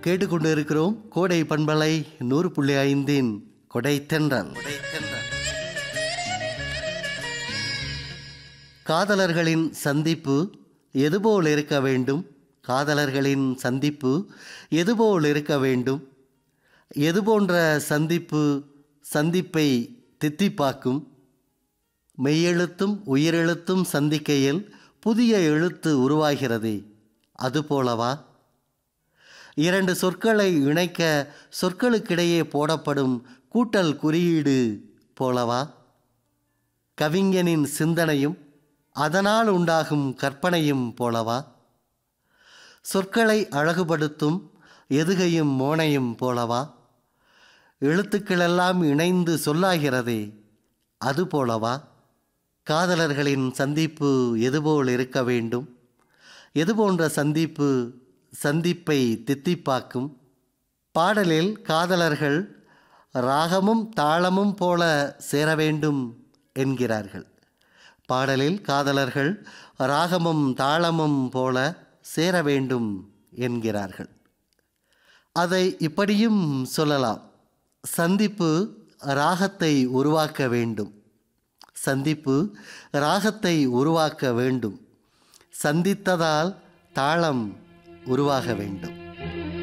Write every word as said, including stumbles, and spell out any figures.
கேட்டுக்கொண்டு இருக்கிறோம் கோடை பண்பலை நூறு புள்ளி ஐந்தின் கொடை தென்றல். காதலர்களின் சந்திப்பு எதுபோல் இருக்க வேண்டும்? காதலர்களின் சந்திப்பு எதுபோல் இருக்க வேண்டும்? எதுபோன்ற சந்திப்பு சந்திப்பை தித்திப்பாக்கும்? மெய்யெழுத்தும் உயிரெழுத்தும் சந்திக்கையில் புதிய எழுத்து உருவாகிறதே, அதுபோலவா? இரண்டு சொற்களை இணைக்க சொற்களுக்கிடையே போடப்படும் கூட்டல் குறியீடு போலவா? கவிஞனின் சிந்தனையும் அதனால் உண்டாகும் கற்பனையும் போலவா? சொற்களை அழகுபடுத்தும் எதுகையும் மோனையும் போலவா? எழுத்துக்களெல்லாம் இணைந்து சொல்லாகிறதே, அதுபோலவா? காதலர்களின் சந்திப்பு எதுபோல் இருக்க வேண்டும்? எதுபோன்ற சந்திப்பு சந்திப்பை தித்திப்பாக்கும்? பாடலில் காதலர்கள் ராகமும் தாளமும் போல சேர வேண்டும் என்கிறார்கள். பாடலில் காதலர்கள் ராகமும் தாளமும் போல சேர வேண்டும் என்கிறார்கள். அதை இப்படியும் சொல்லலாம். சந்திப்பு ராகத்தை உருவாக்க வேண்டும். சந்திப்பு ராகத்தை உருவாக்க வேண்டும். சந்தித்ததால் தாளம் உருவாக வேண்டும்.